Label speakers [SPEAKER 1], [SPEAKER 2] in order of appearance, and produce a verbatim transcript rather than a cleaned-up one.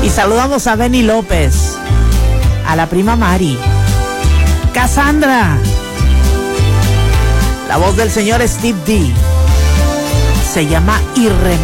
[SPEAKER 1] Y saludamos a Benny López, a la prima Mari, Cassandra, la voz del señor Steve D. Se llama Irremediable.